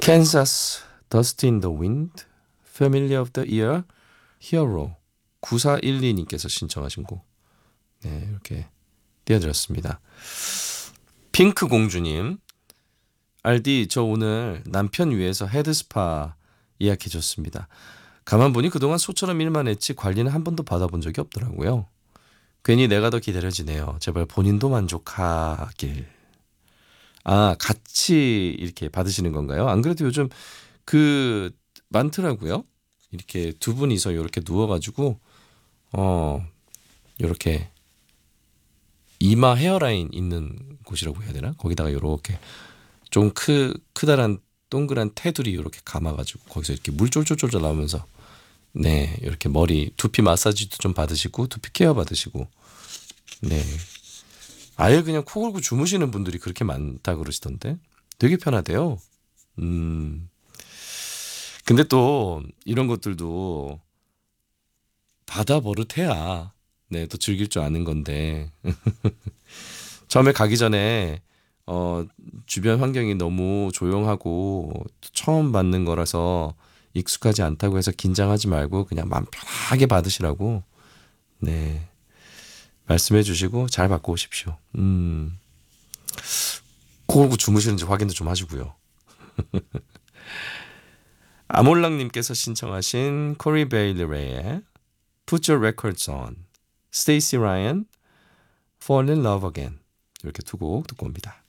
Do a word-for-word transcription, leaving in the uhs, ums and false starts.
Kansas, Dust in the Wind, Family of the Year, Hero. 구사일이님께서 신청하신 곡. 네, 이렇게 띄워드렸습니다. 핑크 공주님, 알디 저 오늘 남편 위해서 헤드스파 예약해줬습니다. 가만 보니 그동안 소처럼 일만 했지 관리는 한 번도 받아본 적이 없더라고요. 괜히 내가 더 기다려지네요. 제발 본인도 만족하길. 아, 같이 이렇게 받으시는 건가요? 안 그래도 요즘 그 많더라고요. 이렇게 두 분이서 이렇게 누워가지고 어 이렇게 이마 헤어라인 있는 곳이라고 해야 되나? 거기다가 이렇게 좀 크, 크다란 동그란 테두리 이렇게 감아가지고 거기서 이렇게 물 쫄쫄쫄쫄 나오면서 네 이렇게 머리 두피 마사지도 좀 받으시고 두피 케어 받으시고 네 아예 그냥 코 골고 주무시는 분들이 그렇게 많다 그러시던데 되게 편하대요. 음 근데 또 이런 것들도 받아 버릇해야 네 또 즐길 줄 아는 건데 처음에 가기 전에 어 주변 환경이 너무 조용하고 처음 받는 거라서 익숙하지 않다고 해서 긴장하지 말고 그냥 마음 편하게 받으시라고 네 말씀해 주시고 잘 받고 오십시오. 음, 코 골고 주무시는지 확인도 좀 하시고요. 아몰랑님께서 신청하신 코리 베일리의 Put Your Records On, 스테이시 라이언 Fall in Love Again 이렇게 두 곡 듣고 옵니다.